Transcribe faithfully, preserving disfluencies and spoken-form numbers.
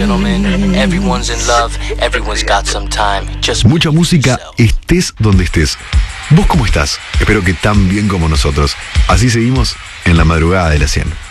gentlemen, everyone's in love, everyone's got some time. Just Mucha música, estés donde estés. ¿Vos cómo estás? Espero que tan bien como nosotros. Así seguimos en la madrugada de la cien.